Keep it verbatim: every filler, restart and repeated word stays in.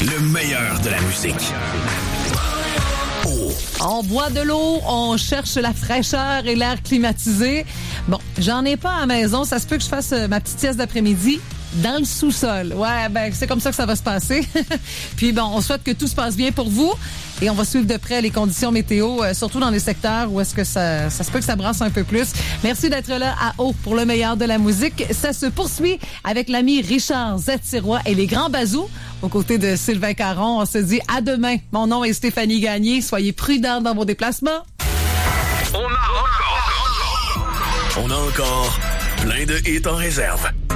Le meilleur de la musique. Oh. On boit de l'eau, on cherche la fraîcheur et l'air climatisé. Bon, j'en ai pas à la maison. Ça se peut que je fasse ma petite sieste d'après-midi dans le sous-sol. Ouais, ben c'est comme ça que ça va se passer. Puis bon, on souhaite que tout se passe bien pour vous et on va suivre de près les conditions météo, euh, surtout dans les secteurs où est-ce que ça, ça se peut que ça brasse un peu plus. Merci d'être là à Haut pour le meilleur de la musique. Ça se poursuit avec l'ami Richard Z-Sirois et les Grands Bazous. Aux côtés de Sylvain Caron, on se dit à demain. Mon nom est Stéphanie Gagné. Soyez prudents dans vos déplacements. On a encore, on a encore plein de hits en réserve.